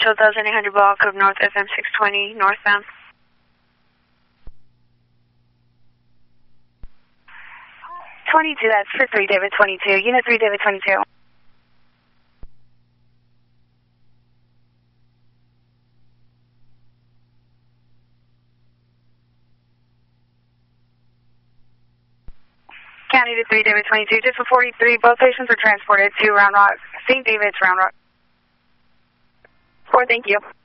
12,800 block of North FM 620, northbound. 22, that's for 3 David 22. Unit 3 David 22. County to 3 David 22, just for 43. Both patients were transported to Round Rock, St. David's, Round Rock. 4, thank you.